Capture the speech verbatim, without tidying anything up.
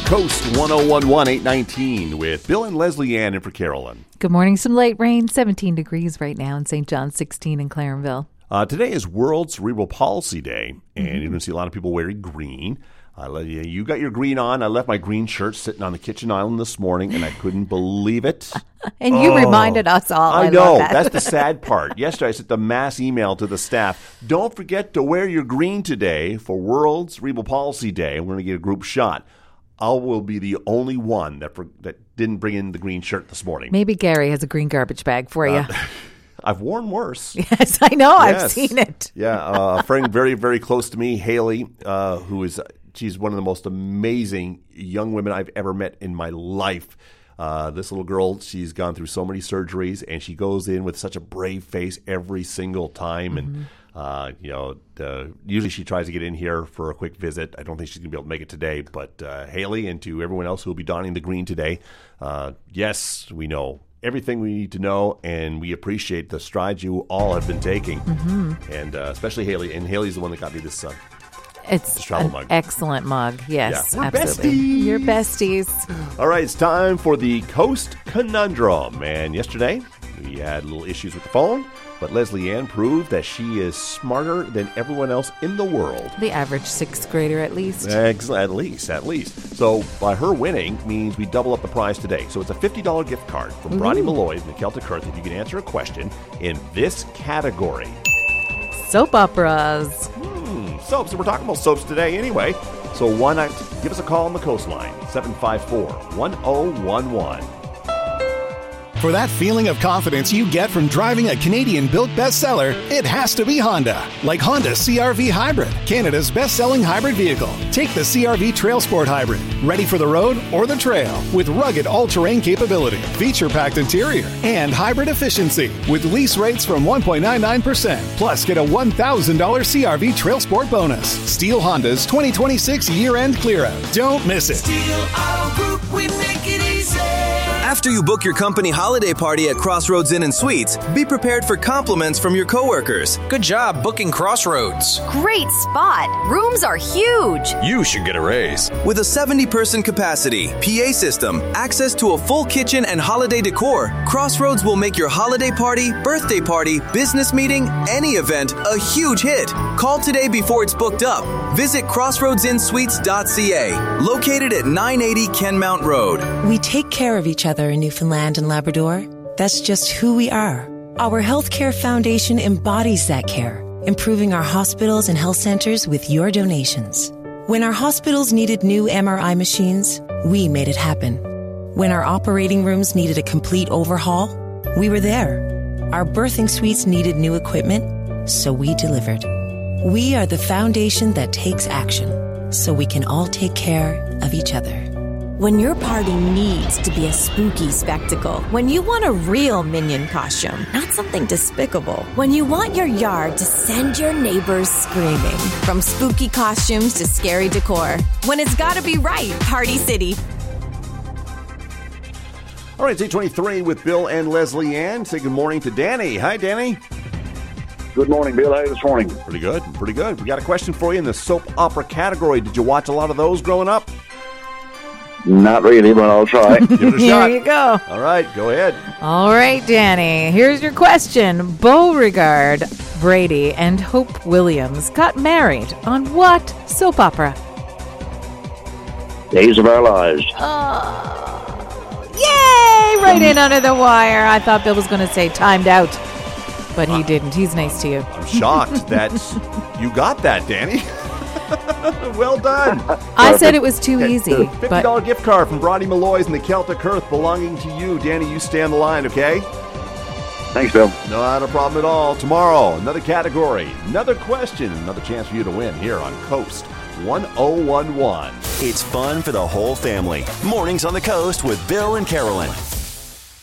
Coast one oh one point one, eight nineteen with Bill and Leslie Ann in for Carolyn. Good morning. Some light rain, seventeen degrees right now in Saint John, sixteen in Clarenville. Uh, today is World Cerebral Palsy Day, and mm-hmm. you're going to see a lot of people wearing green. I let you, you got your green on. I left my green shirt sitting on the kitchen island this morning, and I couldn't believe it. And you oh, reminded us all. I, I know. Love that. That's the sad part. Yesterday, I sent the mass email to the staff. Don't forget to wear your green today for World Cerebral Palsy Day. We're going to get a group shot. I will be the only one that for, that didn't bring in the green shirt this morning. Maybe Gary has a green garbage bag for you. Uh, I've worn worse. Yes, I know. Yes. I've seen it. Yeah, uh, a friend very, very close to me, Haley, uh, who is she's one of the most amazing young women I've ever met in my life. Uh, this little girl, she's gone through so many surgeries, and she goes in with such a brave face every single time. Mm-hmm. And uh, you know, uh, usually she tries to get in here for a quick visit. I don't think she's going to be able to make it today. But uh, Haley, and to everyone else who will be donning the green today, uh, yes, we know everything we need to know, and we appreciate the strides you all have been taking, mm-hmm. and uh, especially Haley. And Haley's the one that got me this uh, It's this travel an mug. Excellent mug. Yes, yeah. We're absolutely. Besties. You're besties. All right, it's time for the Coast Conundrum. And yesterday, we had little issues with the phone, but Leslie Ann proved that she is smarter than everyone else in the world. The average sixth grader, at least. Ex- at least, at least. So by her winning means we double up the prize today. So it's a fifty dollars gift card from Ooh. Bronnie Malloy's and the Celtic Earth if you can answer a question in this category. Soap operas. Hmm, soaps. And we're talking about soaps today anyway. So why not give us a call on the coastline, seven five four, one oh one one. For that feeling of confidence you get from driving a Canadian-built bestseller, it has to be Honda. Like Honda C R V Hybrid, Canada's best-selling hybrid vehicle. Take the C R V Trail Sport Hybrid, ready for the road or the trail, with rugged all-terrain capability, feature-packed interior, and hybrid efficiency, with lease rates from one point nine nine percent. Plus, get a one thousand dollars C R V Trail Sport bonus. Steele Honda's twenty twenty-six year-end clear-out. Don't miss it. Steele Auto Group, we make it easy. After you book your company holiday party at Crossroads Inn and Suites, be prepared for compliments from your coworkers. Good job booking Crossroads. Great spot. Rooms are huge. You should get a raise. With a seventy-person capacity, P A system, access to a full kitchen and holiday decor, Crossroads will make your holiday party, birthday party, business meeting, any event a huge hit. Call today before it's booked up. Visit crossroads inn suites dot c a, located at nine eighty Kenmount Road. We take care of each other in Newfoundland and Labrador. That's just who we are. Our Healthcare Foundation embodies that care, improving our hospitals and health centers with your donations. When our hospitals needed new M R I machines, we made it happen. When our operating rooms needed a complete overhaul, we were there. Our birthing suites needed new equipment, so we delivered. We are the foundation that takes action, so we can all take care of each other. When your party needs to be a spooky spectacle, when you want a real Minion costume, not something despicable, when you want your yard to send your neighbors screaming, from spooky costumes to scary decor, when it's gotta be right, Party City. All right, it's eight twenty-three with Bill and Leslie Ann. Say good morning to Danny. Hi, Danny. Good morning, Bill. How are you this morning? Pretty good, pretty good. We got a question for you in the soap opera category. Did you watch a lot of those growing up? Not really, but I'll try. Give it a Here shot. you go. All right, go ahead. All right, Danny. Here's your question. Beauregard Brady and Hope Williams got married on what soap opera? Days of Our Lives. Oh, yay! Right in under the wire. I thought Bill was going to say timed out, but he uh, didn't. He's nice to you. I'm shocked that you got that, Danny. Well done. I said it was too easy. fifty dollars but... gift card from Bronnie Malloy's and the Celtic Earth belonging to you. Danny, you stay on the line, okay? Thanks, Bill. Not a problem at all. Tomorrow, another category, another question, another chance for you to win here on Coast one oh one one. It's fun for the whole family. Mornings on the Coast with Bill and Carolyn.